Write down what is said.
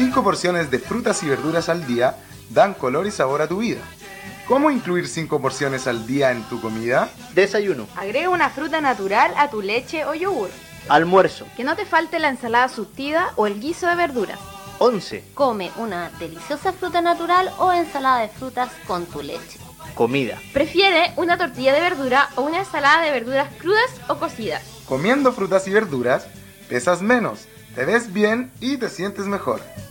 5 porciones de frutas y verduras al día dan color y sabor a tu vida. ¿Cómo incluir 5 porciones al día en tu comida? Desayuno. Agrega una fruta natural a tu leche o yogur. Almuerzo. Que no te falte la ensalada surtida o el guiso de verduras. 11. Come una deliciosa fruta natural o ensalada de frutas con tu leche. Comida. Prefiere una tortilla de verdura o una ensalada de verduras crudas o cocidas. Comiendo frutas y verduras, pesas menos, te ves bien y te sientes mejor.